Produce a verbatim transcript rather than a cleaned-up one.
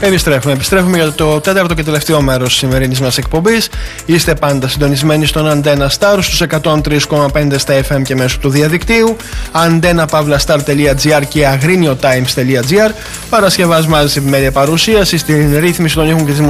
Επιστρέφουμε. Επιστρέφουμε για το τέταρτο και τελευταίο μέρος της σημερινής μας εκπομπής. Είστε πάντα συντονισμένοι στον Antenna Star στους εκατόν τρία κόμμα πέντε στα εφ εμ και μέσω του διαδικτύου. antenna pavla star τελεία gr και agriniotimes τελεία gr. Παρασκευάς μαζί σε επιμέλεια παρουσίαση, στην ρύθμιση των ήχων και της